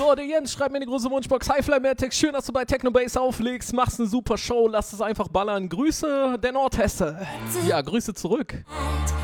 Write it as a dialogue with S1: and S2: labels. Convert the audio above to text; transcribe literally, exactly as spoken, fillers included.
S1: So, der Jens schreibt mir in die große Wunschbox. Hi Flymatic, schön, dass du bei Technobase auflegst. Machst eine super Show, lass es einfach ballern. Grüße, der Nordhesse. Ja, Grüße zurück.